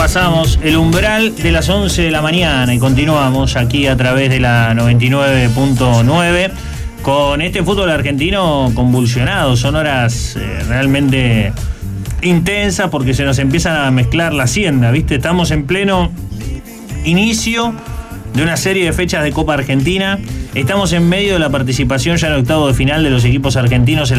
Pasamos el umbral de las 11 de la mañana y continuamos aquí a través de la 99.9 con este fútbol argentino convulsionado. Son horas realmente intensas porque se nos empiezan a mezclar la hacienda, ¿viste? Estamos en pleno inicio de una serie de fechas de Copa Argentina. Estamos en medio de la participación ya en octavo de final de los equipos argentinos en